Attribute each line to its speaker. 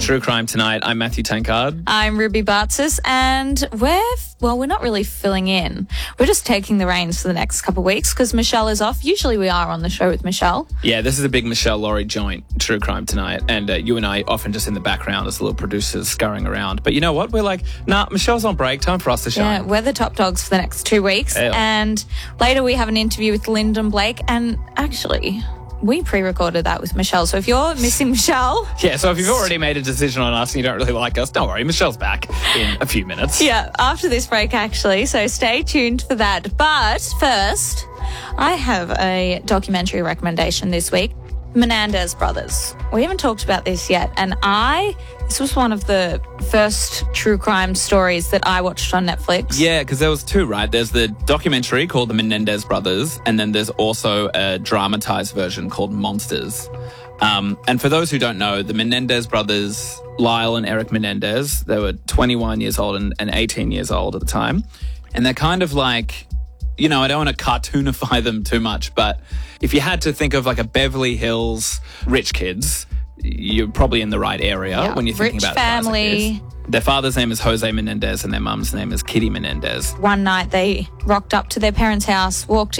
Speaker 1: True Crime Tonight. I'm Matthew Tankard.
Speaker 2: I'm Ruby Bartzis, and we're not really filling in. We're just taking the reins for the next couple of weeks because Michelle is off. Usually we are on the show with Michelle.
Speaker 1: Yeah, this is a big Michelle Laurie joint, True Crime Tonight, and you and I often just in the background as little producers scurrying around. But you know what? We're like, nah, Michelle's on break. Time for us to shine.
Speaker 2: Yeah, we're the top dogs for the next 2 weeks.
Speaker 1: Hell.
Speaker 2: And later we have an interview with Lyndon Blake, and actually we pre-recorded that with Michelle. So if you're missing Michelle...
Speaker 1: Yeah, so if you've already made a decision on us and you don't really like us, don't worry, Michelle's back in a few minutes.
Speaker 2: Yeah, after this break, actually. So stay tuned for that. But first, I have a documentary recommendation this week. Menendez Brothers. We haven't talked about this yet. And this was one of the first true crime stories that I watched on Netflix.
Speaker 1: Yeah, because there was two, right? There's the documentary called The Menendez Brothers, and then there's also a dramatized version called Monsters. And for those who don't know, the Menendez brothers, Lyle and Eric Menendez, they were 21 years old and 18 years old at the time. And they're kind of like, you know, I don't want to cartoonify them too much, but if you had to think of like a Beverly Hills rich kids, you're probably in the right area when you're thinking
Speaker 2: rich
Speaker 1: about
Speaker 2: family.
Speaker 1: Their father's name is Jose Menendez and their mum's name is Kitty Menendez.
Speaker 2: One night they rocked up to their parents' house, walked